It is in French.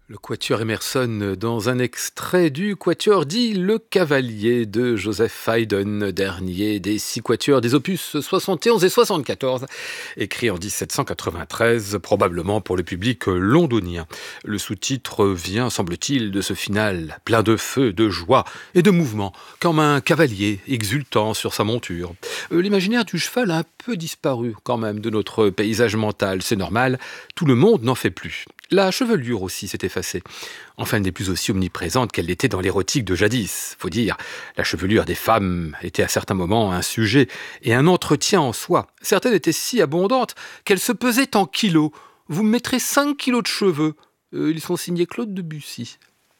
Le Quatuor Emerson dans un extrait du Quatuor dit Le Cavalier de Joseph Haydn, dernier des 6 quatuors des opus 71 et 74, écrit en 1793, probablement pour le public londonien. Le sous-titre vient, semble-t-il, de ce final plein de feu, de joie et de mouvement, comme un cavalier exultant sur sa monture. L'imaginaire du cheval a un peu disparu quand même de notre paysage mental, c'est normal, tout le monde n'en fait plus. La chevelure aussi s'est effacée. Enfin, elle n'est plus aussi omniprésente qu'elle l'était dans l'érotique de jadis. Faut dire, la chevelure des femmes était à certains moments un sujet et un entretien en soi. Certaines étaient si abondantes qu'elles se pesaient en kilos. Vous me mettrez 5 kilos de cheveux. Ils sont signés Claude Debussy.